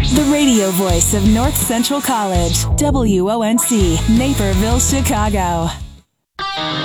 The radio voice of North Central College, WONC, Naperville, Chicago.